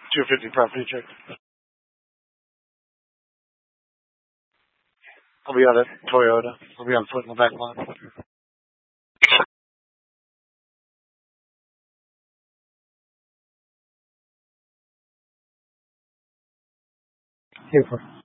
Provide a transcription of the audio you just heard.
250 property check. I'll be on a Toyota. I'll be on foot in the back line. Here for.